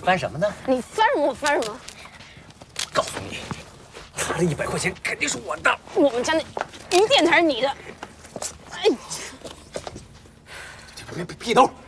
翻什么呢？ 你翻什么？我翻什么？ 告诉你，他的100块钱肯定是我的。 我们家那鱼店才是你的。哎， 别屁兜！